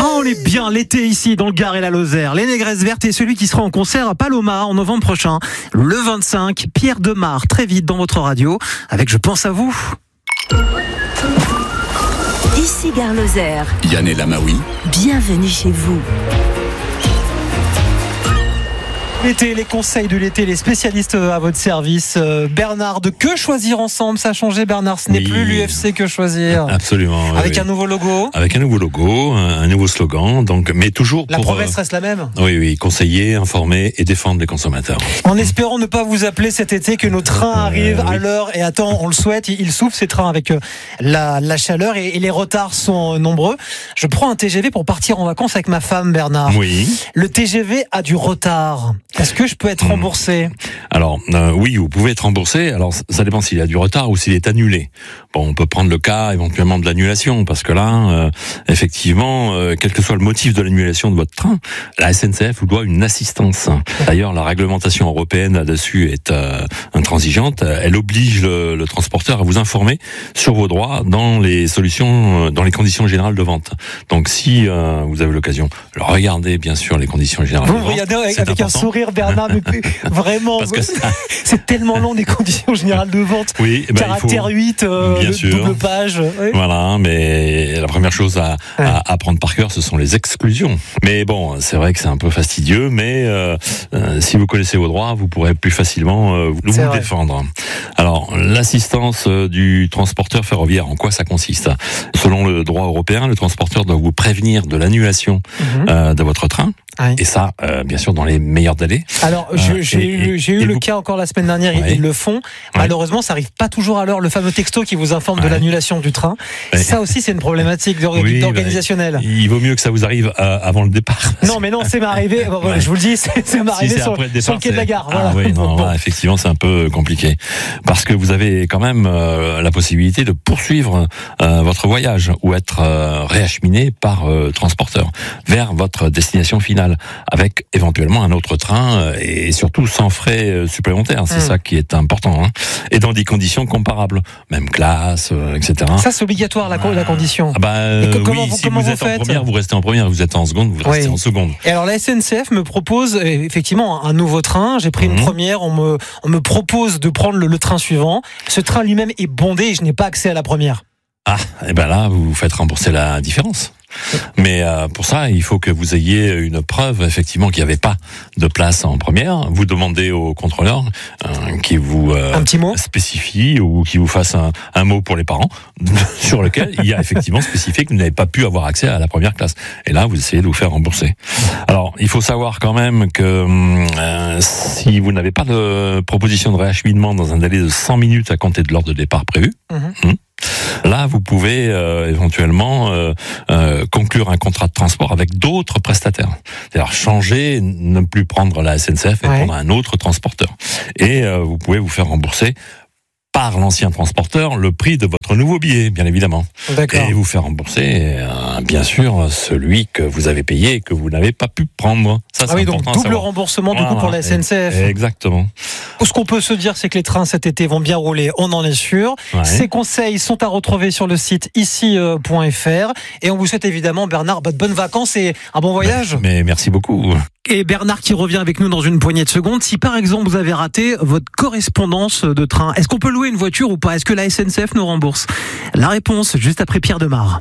On est bien l'été ici dans le Gard et la Lozère. Les Négresses Vertes et celui qui sera en concert à Paloma en novembre prochain. Le 25, Pierre Demar, très vite dans votre radio avec Je pense à vous. Ici Gare Lozère. Yann et Lamaoui. Bienvenue chez vous. L'été, les conseils de l'été, les spécialistes à votre service. Bernard, de Que choisir ensemble, ça a changé Bernard, ce n'est plus l'UFC Que choisir. Absolument. Avec un nouveau logo. Avec un nouveau logo, un nouveau slogan, donc, mais toujours la promesse reste la même. Oui, conseiller, informer et défendre les consommateurs. En espérant ne pas vous appeler cet été, que nos trains arrivent à l'heure et à temps, on le souhaite. Ils souffrent ces trains avec la chaleur et les retards sont nombreux. Je prends un TGV pour partir en vacances avec ma femme Bernard. Oui. Le TGV a du retard. Est-ce que je peux être remboursé ? Alors, oui, vous pouvez être remboursé. Alors, ça dépend s'il y a du retard ou s'il est annulé. Bon, on peut prendre le cas éventuellement de l'annulation, parce que là, effectivement, quel que soit le motif de l'annulation de votre train, la SNCF vous doit une assistance. D'ailleurs, la réglementation européenne là-dessus est intransigeante. Elle oblige le transporteur à vous informer sur vos droits dans les solutions, dans les conditions générales de vente. Donc, si vous avez l'occasion, regardez bien sûr les conditions générales de vente. Vous regardez avec un sourire, Bernard, mais vraiment, c'est tellement long des conditions générales de vente. Oui, caractère 8, double page. Oui. Voilà, mais la première chose à apprendre par cœur, ce sont les exclusions. Mais bon, c'est vrai que c'est un peu fastidieux, mais si vous connaissez vos droits, vous pourrez plus facilement vous défendre. Alors, l'assistance du transporteur ferroviaire, en quoi ça consiste ? Selon le droit européen, le transporteur doit vous prévenir de l'annulation de votre train. Oui. Et ça, bien sûr, dans les meilleurs délais. Alors, j'ai eu le cas encore la semaine dernière, ils le font. Malheureusement, ça arrive pas toujours à l'heure, le fameux texto qui vous informe de l'annulation du train. Ça aussi, c'est une problématique organisationnelle. Il vaut mieux que ça vous arrive avant le départ. Non, mais non, c'est m'arrivé. Je vous le dis, c'est m'arrivé sur le quai de la gare. Voilà. Oui, non, effectivement, c'est un peu compliqué. Parce que vous avez quand même la possibilité de poursuivre votre voyage ou être réacheminé par transporteur vers votre destination finale, avec éventuellement un autre train et surtout sans frais supplémentaires. C'est ça qui est important. Et dans des conditions comparables, même classe, etc. Ça, c'est obligatoire, la condition. Si vous êtes en première, vous restez en première. Vous êtes en seconde, vous restez en seconde. Et alors, la SNCF me propose effectivement un nouveau train. J'ai pris une première. On me propose de prendre le train suivant. Ce train lui-même est bondé et je n'ai pas accès à la première. Et ben là, vous vous faites rembourser la différence. Mais pour ça, il faut que vous ayez une preuve effectivement qu'il n'y avait pas de place en première. Vous demandez au contrôleur qui vous un petit mot spécifie ou qui vous fasse un mot pour les parents sur lequel il y a effectivement spécifié que vous n'avez pas pu avoir accès à la première classe. Et là, vous essayez de vous faire rembourser. Alors, il faut savoir quand même que si vous n'avez pas de proposition de réacheminement dans un délai de 100 minutes à compter de l'heure de départ prévu, là, vous pouvez éventuellement conclure un contrat de transport avec d'autres prestataires. C'est-à-dire changer, ne plus prendre la SNCF et prendre un autre transporteur. Et vous pouvez vous faire rembourser par l'ancien transporteur le prix de votre nouveau billet, bien évidemment. D'accord. Et vous faire rembourser, bien sûr, celui que vous avez payé et que vous n'avez pas pu prendre. Ça, c'est important donc double remboursement du coup pour la SNCF. Exactement. Ce qu'on peut se dire, c'est que les trains cet été vont bien rouler, on en est sûr. Ces conseils sont à retrouver sur le site ici.fr. Et on vous souhaite évidemment, Bernard, de bonnes vacances et un bon voyage. Mais merci beaucoup. Et Bernard qui revient avec nous dans une poignée de secondes. Si par exemple vous avez raté votre correspondance de train, est-ce qu'on peut louer une voiture ou pas ? Est-ce que la SNCF nous rembourse ? La réponse juste après Pierre Demar.